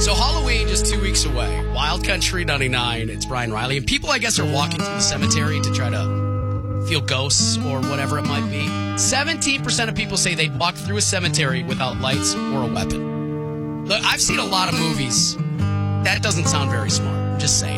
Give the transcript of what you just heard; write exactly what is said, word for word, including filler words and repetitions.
So Halloween just two weeks away. Wild Country ninety-nine. It's Brian Riley. And people, I guess, are walking through the cemetery to try to feel ghosts or whatever it might be. seventeen percent of people say they'd walk through a cemetery without lights or a weapon. Look, I've seen a lot of movies. That doesn't sound very smart. I'm just saying.